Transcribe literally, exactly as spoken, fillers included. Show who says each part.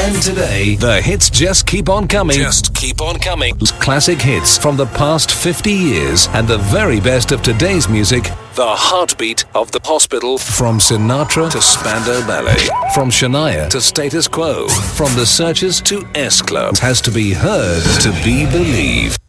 Speaker 1: And today, the hits just keep on coming.
Speaker 2: Just keep on coming.
Speaker 1: Classic hits from the past fifty years and the very best of today's music.
Speaker 2: The heartbeat of the hospital.
Speaker 1: From Sinatra to Spandau Ballet. From Shania to Status Quo. From The Searchers to S Club. Has to be heard to be believed.